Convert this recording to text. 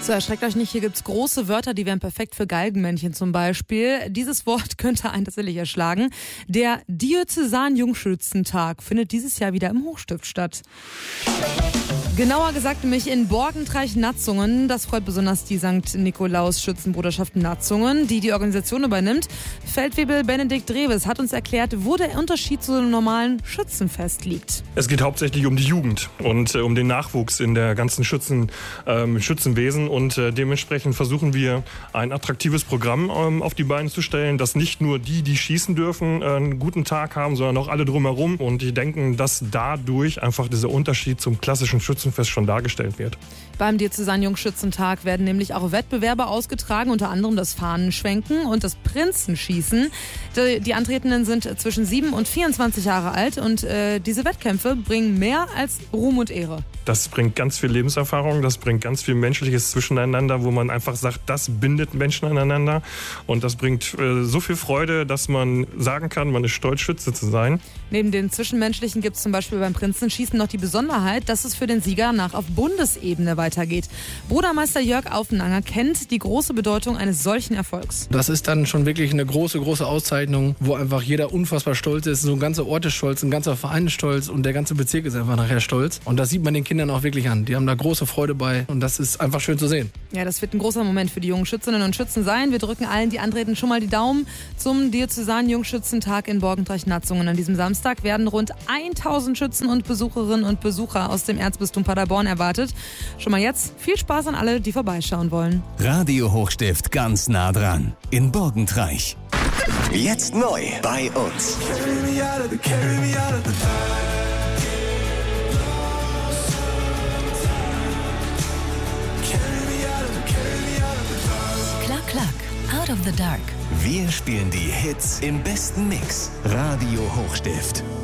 So, erschreckt euch nicht, hier gibt's große Wörter, die wären perfekt für Galgenmännchen zum Beispiel. Dieses Wort könnte einen tatsächlich erschlagen. Der Diözesan-Jungschützentag findet dieses Jahr wieder im Hochstift statt. Genauer gesagt nämlich in Borgentreich-Natzungen. Das freut besonders die St. Nikolaus-Schützenbruderschaft Natzungen, die die Organisation übernimmt. Feldwebel Benedikt Dreves hat uns erklärt, wo der Unterschied zu einem normalen Schützenfest liegt. Es geht hauptsächlich um die Jugend und um den Nachwuchs in der ganzen Schützenwesen. Und dementsprechend versuchen wir, ein attraktives Programm auf die Beine zu stellen, dass nicht nur die schießen dürfen, einen guten Tag haben, sondern auch alle drumherum. Und die denken, dass dadurch einfach dieser Unterschied zum klassischen Schützenfest schon dargestellt wird. Beim Diözesan-Jungschützentag werden nämlich auch Wettbewerbe ausgetragen, unter anderem das Fahnenschwenken und das Prinzenschießen. Die Antretenden sind zwischen 7 und 24 Jahre alt und diese Wettkämpfe bringen mehr als Ruhm und Ehre. Das bringt ganz viel Lebenserfahrung, das bringt ganz viel Menschliches Zwischeneinander, wo man einfach sagt, das bindet Menschen aneinander. Und das bringt so viel Freude, dass man sagen kann, man ist stolz, Schütze zu sein. Neben den Zwischenmenschlichen gibt es zum Beispiel beim Prinzenschießen noch die Besonderheit, dass es für den Sieger nach auf Bundesebene weitergeht. Brudermeister Jörg Aufenanger kennt die große Bedeutung eines solchen Erfolgs. Das ist dann schon wirklich eine große Auszeichnung, wo einfach jeder unfassbar stolz ist. So ein ganzer Ort ist stolz, ein ganzer Verein ist stolz und der ganze Bezirk ist einfach nachher stolz. Und das sieht man den Kindern auch wirklich an. Die haben da große Freude bei und das ist einfach schön zu sehen. Ja, das wird ein großer Moment für die jungen Schützinnen und Schützen sein. Wir drücken allen, die antreten, schon mal die Daumen zum Diözesan-Jungschützentag in Borgentreich-Natzungen. An diesem Samstag werden rund 1000 Schützen und Besucherinnen und Besucher aus dem Erzbistum Paderborn erwartet. Schon mal jetzt viel Spaß an alle, die vorbeischauen wollen. Radio Hochstift ganz nah dran. In Borgentreich. Jetzt neu bei uns. Klack, klack, out of the dark. Wir spielen die Hits im besten Mix. Radio Hochstift.